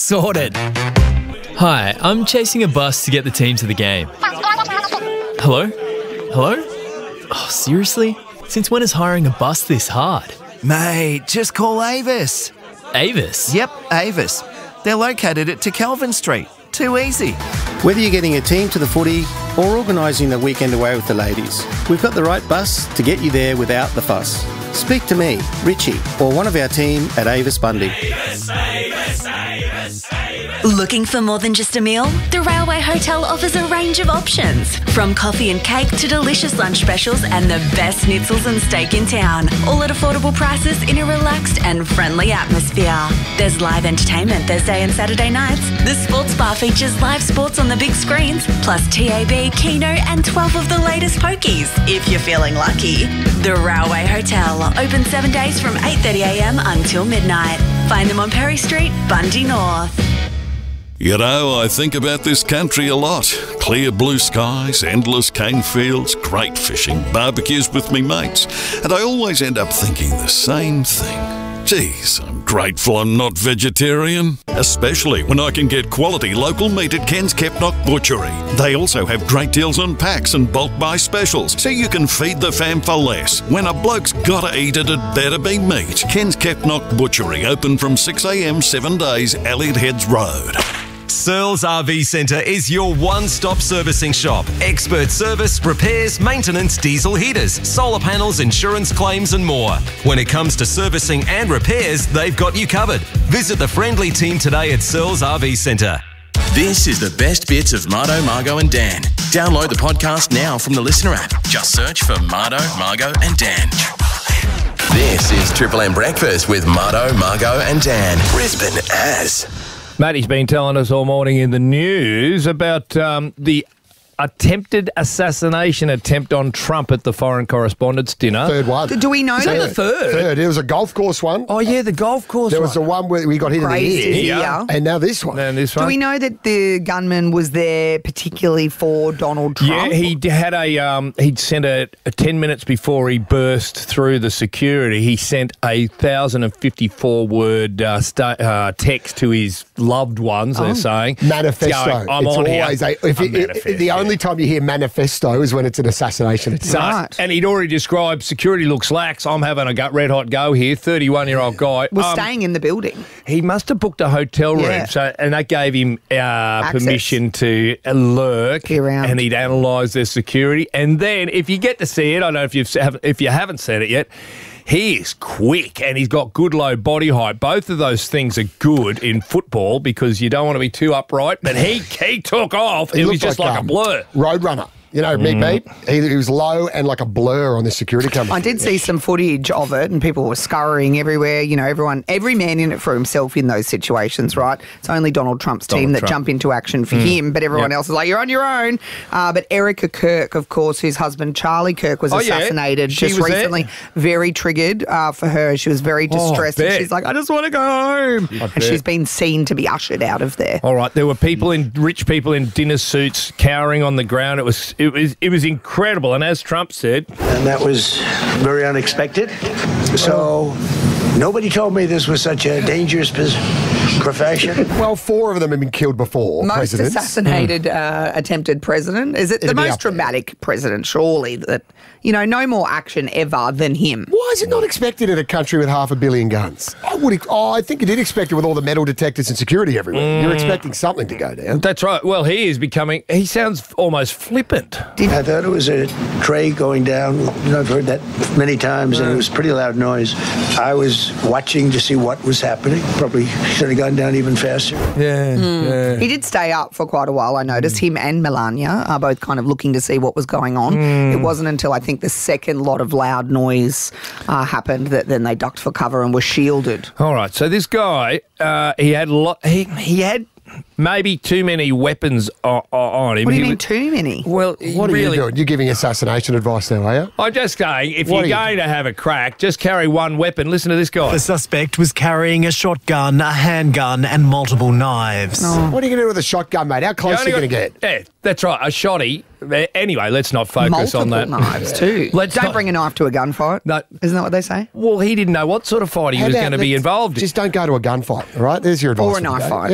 Sorted. Hi, I'm chasing a bus to get the team to the game. Hello? Hello? Oh, seriously? Since when is hiring a bus this hard? Mate, just call Avis. Avis? Yep, Avis. They're located at Calvin Street. Too easy. Whether you're getting a team to the footy or organising the weekend away with the ladies, we've got the right bus to get you there without the fuss. Speak to me, Richie, or one of our team at Avis Bundy. Avis, Avis, Avis, Avis. Looking for more than just a meal? The Railway Hotel offers a range of options, from coffee and cake to delicious lunch specials and the best schnitzels and steak in town, all at affordable prices in a relaxed and friendly atmosphere. There's live entertainment Thursday and Saturday nights. The sports bar features live sports on the big screens, plus TAB, Keno and 12 of the latest pokies, if you're feeling lucky. The Railway Hotel, open 7 days from 8:30am until midnight. Find them on Perry Street, Bundy North. You know, I think about this country a lot. Clear blue skies, endless cane fields, great fishing, barbecues with me mates. And I always end up thinking the same thing. Geez, I'm grateful I'm not vegetarian. Especially when I can get quality local meat at Ken's Kepnock Butchery. They also have great deals on packs and bulk buy specials, so you can feed the fam for less. When a bloke's gotta eat it, it better be meat. Ken's Kepnock Butchery, open from 6am 7 days, Elliot Heads Road. Searles RV Centre is your one-stop servicing shop. Expert service, repairs, maintenance, diesel heaters, solar panels, insurance claims and more. When it comes to servicing and repairs, they've got you covered. Visit the friendly team today at Searles RV Centre. This is the best bits of Mardo, Margo and Dan. Download the podcast now from the Listener app. Just search for Mardo, Margo and Dan. This is Triple M Breakfast with Mardo, Margo and Dan. Brisbane as... Matty's been telling us all morning in the news about the attempted assassination attempt on Trump at the Foreign Correspondents' Dinner. Third one. Do we know that? The third? Third. It was a golf course one. Oh, yeah, the golf course There was the one where we got hit in the ear. Yeah. And now this one. And this one. Do we know that the gunman was there particularly for Donald Trump? Yeah, he had he'd sent 10 minutes before he burst through the security, he sent a 1,054-word text to his loved ones, they're saying. Manifesto. Going, I'm it's on always here. the only time you hear manifesto is when it's an assassination attempt. Right. And he'd already described security looks lax. I'm having a red-hot go here. 31-year-old guy. Was staying in the building. He must have booked a hotel room, Yeah. and that gave him permission to lurk, Around. and he'd analyse their security. And then, if you get to see it, I don't know if you haven't seen it yet, he is quick and he's got good low body height. Both of those things are good in football because you don't want to be too upright. But he took off. It was just like a blur. Roadrunner. You know, Pete? He was low and like a blur on the security camera. I did see some footage of it and people were scurrying everywhere. You know, every man in it for himself in those situations, right? It's only Donald Trump's team that jump into action for him, but everyone else is like, you're on your own. But Erica Kirk, of course, whose husband Charlie Kirk was assassinated just recently. Very triggered for her. She was very distressed. And she's like, I just want to go home. And she's been seen to be ushered out of there. All right, there were rich people in dinner suits cowering on the ground. It was incredible, and as Trump said... And that was very unexpected. So nobody told me this was such a dangerous profession. Well, 4 of them have been killed before. Most presidents. assassinated attempted president. Is it the most dramatic president, surely, that, you know, no more action ever than him? Why is it not expected in a country with 500 million guns? I think you did expect it with all the metal detectors and security everywhere. You're expecting something to go down. That's right. Well, he sounds almost flippant. I thought it was a tray going down. You know, I've heard that many times, and it was pretty loud noise. I was watching to see what was happening. Probably should have gone down even faster. Yeah. He did stay up for quite a while, I noticed. Him and Melania are both kind of looking to see what was going on. It wasn't until I think the second lot of loud noise happened that then they ducked for cover and were shielded. All right, so this guy, he had maybe too many weapons on him. What do you mean too many? Well, what are you doing? You're giving assassination advice now, are you? I'm just saying, if you're going to have a crack, just carry one weapon. Listen to this guy. The suspect was carrying a shotgun, a handgun and multiple knives. What are you going to do with a shotgun, mate? How close are you going to get? Yeah, that's right, a shotty. Anyway, let's not focus on that. Multiple knives too. Don't bring a knife to a gunfight. No. Isn't that what they say? Well, he didn't know what sort of fight he was going to be involved in. Just don't go to a gunfight, all right? There's your advice. Or a knife fight.